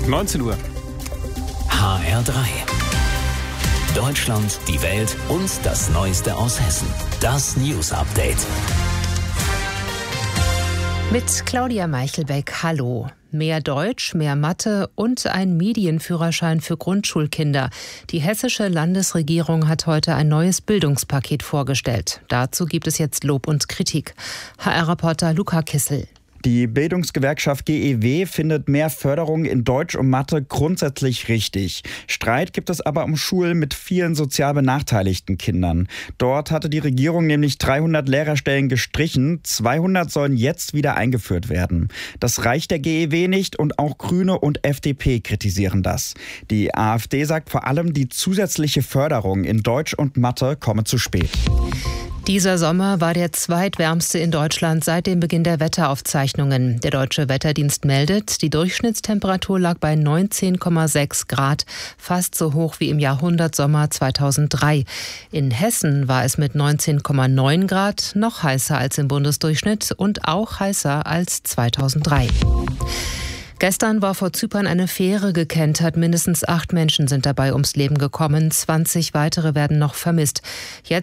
19 Uhr. HR3. Deutschland, die Welt und das Neueste aus Hessen. Das News Update. Mit Claudia Meichelbeck, hallo. Mehr Deutsch, mehr Mathe und ein Medienführerschein für Grundschulkinder. Die hessische Landesregierung hat heute ein neues Bildungspaket vorgestellt. Dazu gibt es jetzt Lob und Kritik. HR-Reporter Luca Kissel. Die Bildungsgewerkschaft GEW findet mehr Förderung in Deutsch und Mathe grundsätzlich richtig. Streit gibt es aber um Schulen mit vielen sozial benachteiligten Kindern. Dort hatte die Regierung nämlich 300 Lehrerstellen gestrichen. 200 sollen jetzt wieder eingeführt werden. Das reicht der GEW nicht und auch Grüne und FDP kritisieren das. Die AfD sagt vor allem, die zusätzliche Förderung in Deutsch und Mathe komme zu spät. Dieser Sommer war der zweitwärmste in Deutschland seit dem Beginn der Wetteraufzeichnungen. Der Deutsche Wetterdienst meldet, die Durchschnittstemperatur lag bei 19,6 Grad, fast so hoch wie im Jahrhundertsommer 2003. In Hessen war es mit 19,9 Grad noch heißer als im Bundesdurchschnitt und auch heißer als 2003. Gestern war vor Zypern eine Fähre gekentert. Mindestens 8 Menschen sind dabei ums Leben gekommen. 20 weitere werden noch vermisst. Jetzt